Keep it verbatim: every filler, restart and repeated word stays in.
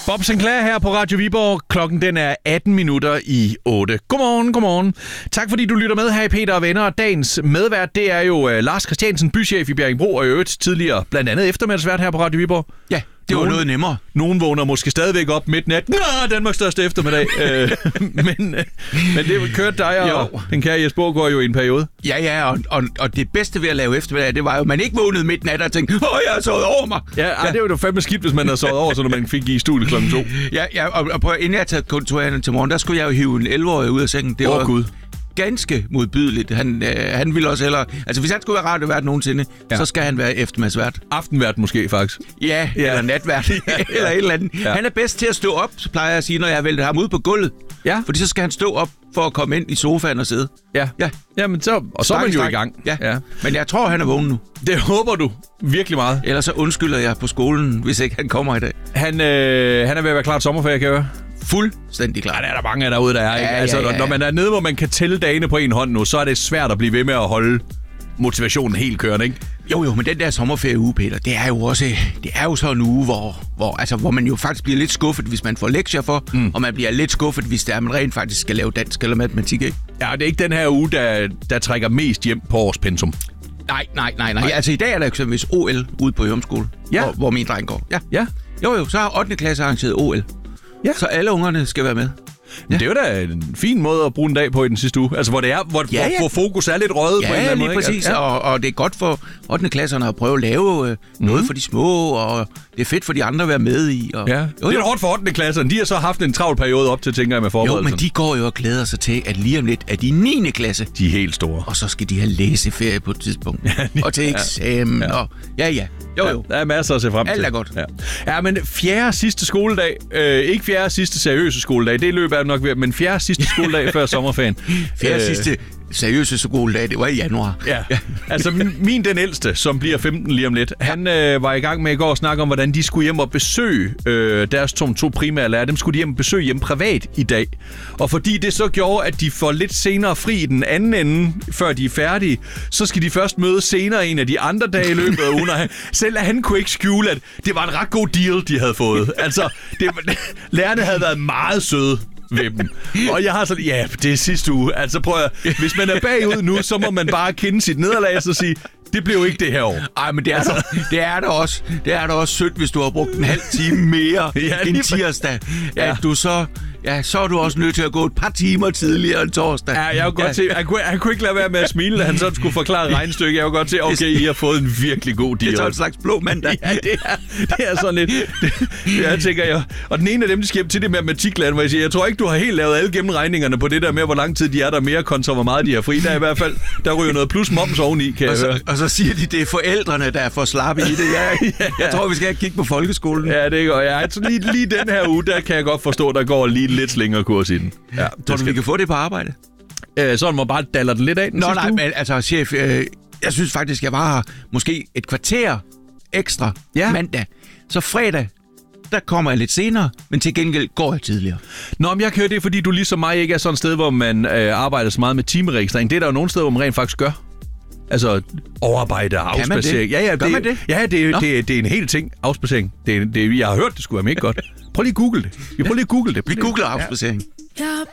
Bob Sinclair her på Radio Viborg. Klokken den er atten minutter i otte. Godmorgen, godmorgen. Tak fordi du lytter med her i Peter og Venner. Dagens medvært, det er jo uh, Lars Christiansen, bychef i Bjerringbro, og i øvrigt tidligere blandt andet eftermiddagsvært her på Radio Viborg. Ja, det var nogen, noget nemmere. Nogen vågner måske stadigvæk op midt nat. Nå, Danmarks største eftermiddag. øh, men, øh, men det kørte dig og jo. Den kære Jesper går jo i en periode. Ja, ja, og, og, og det bedste ved at lave eftermiddag, det var jo, at man ikke vågnede midt nat og tænkte, åh, jeg har sovet over mig. Ja, ja. Ej, det var jo fandme skidt, hvis man havde sovet over, så når man fik i studiet klokken to. Ja, ja, og, og prøv, inden jeg taget kontoret til morgen, der skulle jeg jo hive en elleve-årig ud af sengen. Det Åh, var Gud. ganske modbydeligt. Han, øh, han ville også hellere... Altså, hvis han skulle være radiovært nogensinde, ja. så skal han være eftermiddagsvært. Aftenvært måske, faktisk. Ja, ja. Eller natvært. ja, ja. Eller et eller andet. Ja. Han er bedst til at stå op, så plejer jeg at sige, når jeg vælter ham ud på gulvet. Ja. Fordi så skal han stå op for at komme ind i sofaen og sidde. Ja. Ja. Jamen, så, og så er man jo i gang. Ja. ja. Men jeg tror, han er vågen nu. Det håber du virkelig meget. Ellers så undskylder jeg på skolen, hvis ikke han kommer i dag. Han, øh, han er ved at være klar til sommerferie, kan jeg høre. Fuldstændig klar. Ja, der er der mange af derude, der er. Ikke? Ja, altså, ja, ja, ja. Når man er nede, hvor man kan tælle dagene på en hånd nu, så er det svært at blive ved med at holde motivationen helt kørende, ikke? Jo, jo, men den der sommerferieuge, Peter, det er jo også det er jo så en uge, hvor, hvor, altså, hvor man jo faktisk bliver lidt skuffet, hvis man får lektier for, mm. og man bliver lidt skuffet, hvis det er, man rent faktisk skal lave dansk eller matematik, ikke? Ja, det er ikke den her uge, der, der trækker mest hjem på årspensum. Nej, nej, nej, nej. Altså, i dag er der eksempelvis O L ude på Jørgenskole, ja. hvor, hvor min dreng går. Ja. ja. Jo, jo, så har ottende klasse arrangeret O L. Ja. Så alle ungerne skal være med. Ja. Det er jo da en fin måde at bruge en dag på i den sidste uge. Altså, hvor det er, hvor, ja, ja. hvor fokus er lidt røget ja, på en eller anden måde. Ja, lige præcis. Ja. Og, og det er godt for ottende klasserne at prøve at lave øh, mm. noget for de små, og det er fedt for de andre at være med i. Og... Ja. Jo, det er hårdt for ottende klasserne. De har så haft en travl periode op til, tænker jeg, med forberedelsen. Jo, men de går jo og glæder sig til, at lige om lidt er de niende klasse. De er helt store. Og så skal de have læseferie på et tidspunkt. Ja, og til eksamen. Ja. Og... ja, ja. Jo, jo. Ja, der er masser at se frem til. Alt er godt. Ja, ja men fjerde sidste skoledag. Øh, ikke fjerde sidste seriøse skoledag. Det løber jeg nok ved. Men fjerde sidste skoledag før sommerferien. Fjerde øh, sidste seriøse skoledag, det var i januar. Ja, ja. Altså min den ældste, som bliver femten lige om lidt, ja. han øh, var i gang med i går at snakke om, hvordan de skulle hjem og besøge øh, deres to, to primære lærere. Dem skulle de hjem og besøge hjem privat i dag. Og fordi det så gjorde, at de får lidt senere fri i den anden ende, før de er færdige, så skal de først møde senere en af de andre dage i løbet af ugen. Selv han kunne ikke skjule, at det var en ret god deal, de havde fået. Altså, det, lærerne havde været meget søde ved dem. Og jeg har sådan, ja, det er sidste uge. Altså prøv at, hvis man er bagud nu, så må man bare kende sit nederlag og sige, det blev ikke det her år. Ej, men det er, altså. der, det er der også. Det er der også sødt, hvis du har brugt en halv time mere ja, end tirsdag. Ja, du så... Ja, så er du også nødt til at gå et par timer tidligere end torsdag. Ja, jeg kunne godt se, han kunne, han kunne ikke lade være med at smile, da han så skulle forklare regnestykket. Jeg kunne godt se, okay, I har fået en virkelig god deal. Det er så en slags blå mandag. Ja, det er, det er sådan lidt... Det, jeg tænker, jeg... Og den ene af dem, de skal hjem til det matematikland, hvor jeg siger, jeg tror ikke, du har helt lavet alle gennemregningerne på det der med, hvor lang tid de er der mere, kontra hvor meget de har fri. Der er i hvert fald, der ryger noget plus moms oveni, kan og jeg så, høre. Og så siger de, det er forældrene, der er for slappe i det. Ja, ja, ja. Jeg tror, vi skal kigge på folkeskolen. Ja, det går. Ja, altså, lige, lige den her uge, der kan jeg godt forstå, der går lige lidt længere kurs i den. Ja, tror du, vi kan få det på arbejde? Øh, så må bare daller den lidt af den Nå, sidste nej, uge. men altså, chef, øh, jeg synes faktisk, jeg var her måske et kvarter ekstra ja. mandag. Så fredag, der kommer jeg lidt senere, men til gengæld går jeg tidligere. Nå, men jeg kan høre det, fordi du ligesom mig ikke er sådan et sted, hvor man øh, arbejder så meget med timeregistrering. Det er der jo nogle steder, hvor man rent faktisk gør. Altså overarbejde og afspacering. Ja, ja, det, man det? Ja, det, det, det, det er en hel ting. Afspacering. Det, det, jeg har hørt, det skulle være mega godt. Prøv lige at google det. Vi prøv lige at google det. Vi googler afspacering. Ja.